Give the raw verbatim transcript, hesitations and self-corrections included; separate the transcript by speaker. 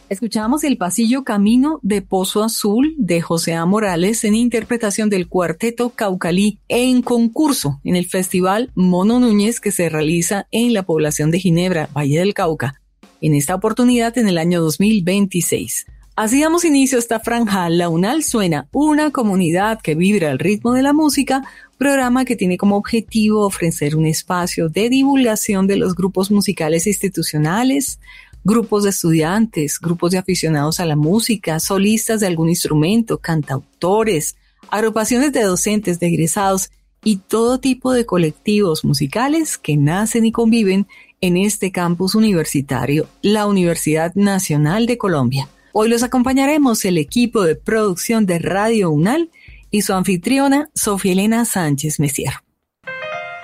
Speaker 1: Escuchamos El Pasillo Camino de Pozo Azul de José A. Morales en interpretación del Cuarteto Caucalí en concurso en el Festival Mono Núñez que se realiza en la población de Ginebra, Valle del Cauca, en esta oportunidad en el año dos mil veintiséis. Así damos inicio a esta franja. La UNAL suena, una comunidad que vibra al ritmo de la música, programa que tiene como objetivo ofrecer un espacio de divulgación de los grupos musicales institucionales, grupos de estudiantes, grupos de aficionados a la música, solistas de algún instrumento, cantautores, agrupaciones de docentes, de egresados y todo tipo de colectivos musicales que nacen y conviven en este campus universitario, la Universidad Nacional de Colombia. Hoy los acompañaremos el equipo de producción de Radio UNAL y su anfitriona Sofía Elena Sánchez Mesier.